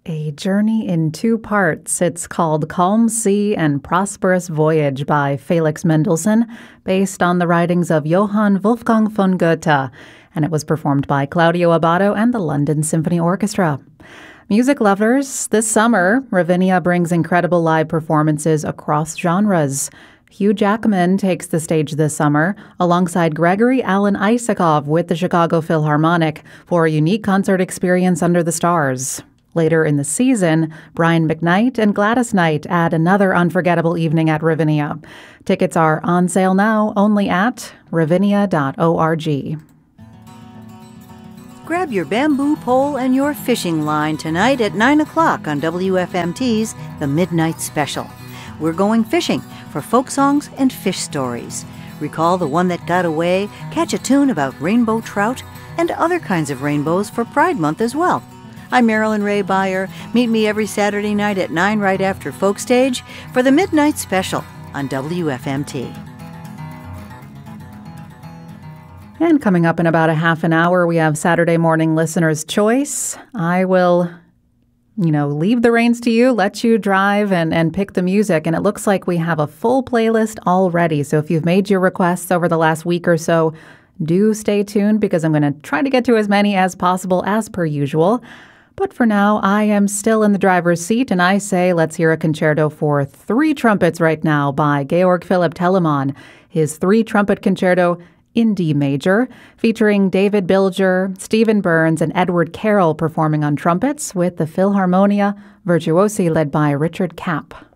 A journey in two parts. It's called Calm Sea and Prosperous Voyage by Felix Mendelssohn, based on the writings of Johann Wolfgang von Goethe, and it was performed by Claudio Abbado and the London Symphony Orchestra. Music lovers, this summer, Ravinia brings incredible live performances across genres. Hugh Jackman takes the stage this summer alongside Gregory Alan Isakov with the Chicago Philharmonic for a unique concert experience under the stars. Later in the season, Brian McKnight and Gladys Knight add another unforgettable evening at Ravinia. Tickets are on sale now only at ravinia.org. Grab your bamboo pole and your fishing line tonight at 9 o'clock on WFMT's The Midnight Special. We're going fishing for folk songs and fish stories. Recall The One That Got Away, catch a tune about rainbow trout, and other kinds of rainbows for Pride Month as well. I'm Marilyn Ray Beyer. Meet me every Saturday night at 9 right after Folk Stage for the Midnight Special on WFMT. And coming up in about a half an hour, we have Saturday Morning Listener's Choice. I will, leave the reins to you, let you drive and pick the music. And it looks like we have a full playlist already. So if you've made your requests over the last week or so, do stay tuned because I'm going to try to get to as many as possible as per usual. But for now, I am still in the driver's seat, and I say let's hear a concerto for three trumpets right now by Georg Philipp Telemann, his three-trumpet concerto in D major, featuring David Bilger, Stephen Burns, and Edward Carroll performing on trumpets with the Philharmonia Virtuosi led by Richard Kapp.